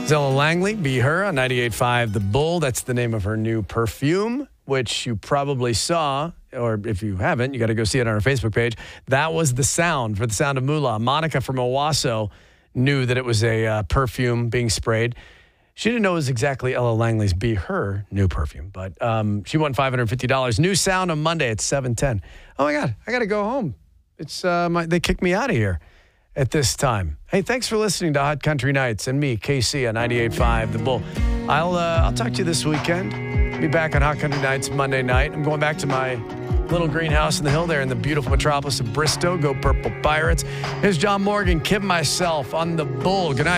Ella Langley, Be Her on 98.5 The Bull. That's the name of her new perfume, which you probably saw, or if you haven't, you got to go see it on our Facebook page. That was the sound for The Sound of Moolah. Monica from Owasso knew that it was a perfume being sprayed. She didn't know it was exactly Ella Langley's Be Her new perfume, but she won $550. New sound on Monday at 7:10. Oh, my God, I got to go home. It's they kicked me out of here at this time. Hey, thanks for listening to Hot Country Nights and me, KC, on 98.5 The Bull. I'll talk to you this weekend. Be back on Hot Country Nights Monday night. I'm going back to my little greenhouse in the hill there in the beautiful metropolis of Bristow. Go Purple Pirates. Here's John Morgan, Kim, myself on The Bull. Good night.